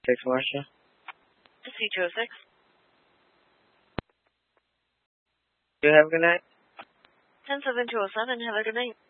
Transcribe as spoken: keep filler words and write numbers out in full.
six, Marcia. C two oh six. You have a good night. ten seven two oh seven. Have a good night.